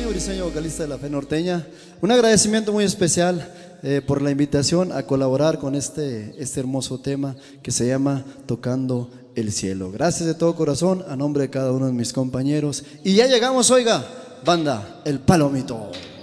Briseño, vocalista de La Fe Norteña. Un agradecimiento muy especial por la invitación a colaborar con este hermoso tema que se llama Tocando el Cielo. Gracias de todo corazón a nombre de cada uno de mis compañeros. Y ya llegamos, oiga, banda El Palomito.